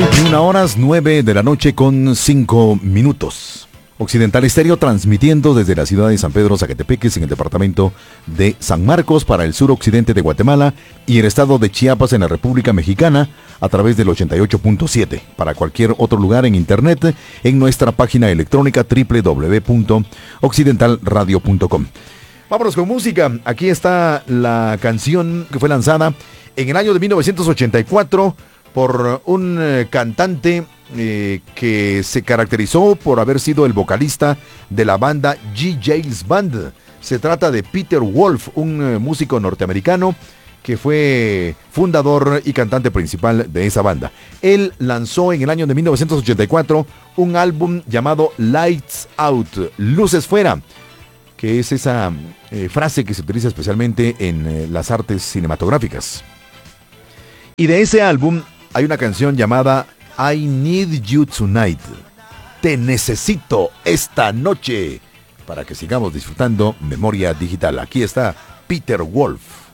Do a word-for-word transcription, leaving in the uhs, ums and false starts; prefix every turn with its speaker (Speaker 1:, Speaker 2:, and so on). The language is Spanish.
Speaker 1: veintiuna horas, nueve de la noche con cinco minutos. Occidental Estéreo transmitiendo desde la ciudad de San Pedro Zacatepeques en el departamento de San Marcos para el suroccidente de Guatemala y el estado de Chiapas en la República Mexicana a través del ochenta y ocho punto siete. Para cualquier otro lugar en internet en nuestra página electrónica doble u doble u doble u punto occidental radio punto com. Vámonos con música. Aquí está la canción que fue lanzada en el año de mil novecientos ochenta y cuatro por un eh, cantante eh, que se caracterizó por haber sido el vocalista de la banda G J's Band. Se trata de Peter Wolf, un eh, músico norteamericano que fue fundador y cantante principal de esa banda. Él lanzó en el año de mil novecientos ochenta y cuatro un álbum llamado Lights Out, Luces Fuera, que es esa eh, frase que se utiliza especialmente en eh, las artes cinematográficas. Y de ese álbum hay una canción llamada I Need You Tonight. Te necesito esta noche. Para que sigamos disfrutando Memoria Digital. Aquí está Peter Wolf.